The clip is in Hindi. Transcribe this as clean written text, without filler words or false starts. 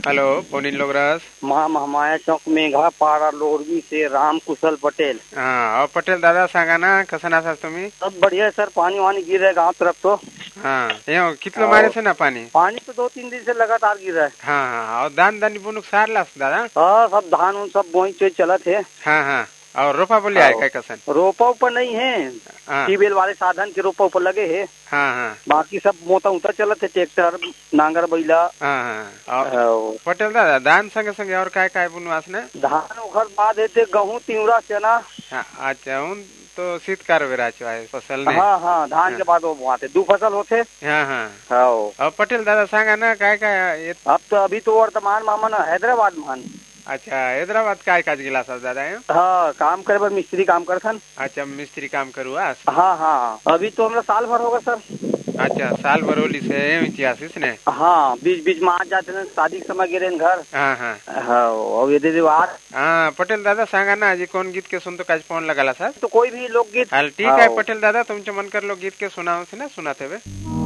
हॅलो पोनील लोगरस महामाया चौक मेघा पारा लोरवी से राम कुशल पटेल। हाँ पटेल दादा सांगा ना कसं नासास तुम्ही? सब बढ़िया है सर। पानी वानी गिर रहा है गाँव तरफ तो। हाँ यो कितलो मारे से ना पानी? पानी तो 2-3 दिन से लगातार गिर रहा है। हाँ हाँ और धान दानी बुनुक सारलास दादा? हाँ सब धान उन सब बोई चोई चलत है। हाँ हाँ और रोपा बोले आए काय कसन? रोपा ऊपर नहीं है, ट्यूबवेल वाले साधन के रोपा ऊपर लगे है। हाँ हाँ बाकी सब मोटा उता चलत है, ट्रैक्टर नांगर बैला। हाँ हाँ पटेल दादा धान संगे संगे और काय काय बुनवास ने? धान ओखर बाद है गेहूँ तिवरा चना। हाँ अच्छा उन तो शीतकार वेराचो है फसल ने। हाँ हाँ धान के बाद वो बुआते 2 फसल होते। हाँ हाँ हाँ और पटेल दादा सांगा ना काय काय? अब तो अभी तो वर्तमान मामा हैदराबाद मान। अच्छा हैदराबाद काय काज गिला सब दादा है? हाँ काम करे पर मिस्त्री काम करथन। अच्छा मिस्त्री काम करू आज? हाँ हाँ अभी तो हमरा साल भर होगा सर। अच्छा साल भर होली से इतिहास इसने? हाँ बीच बीच में आ जाते हैं, शादी के समय गिरे घर। हाँ हाँ हाँ और ये दे हाँ पटेल दादा सांगा ना जी कोण गीत के सुनतो काज फोन लगाला सर? तो कोई भी लोकगीत। हाल ठीक है पटेल दादा तुमचे मन कर लोकगीत के सुनाओ से ना सुनाते हुए।